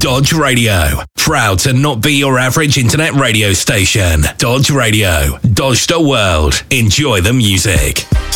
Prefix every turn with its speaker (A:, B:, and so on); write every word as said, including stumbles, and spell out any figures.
A: Dodge Radio. Proud to not be your average internet radio station. Dodge Radio. Dodge the world. Enjoy the music.